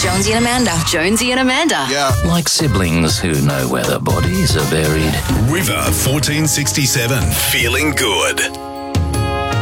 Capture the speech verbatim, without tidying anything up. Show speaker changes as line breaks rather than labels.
Jonesy and Amanda.
Jonesy and Amanda.
Yeah.
Like siblings who know where their bodies are buried.
River fourteen sixty-seven. Feeling good.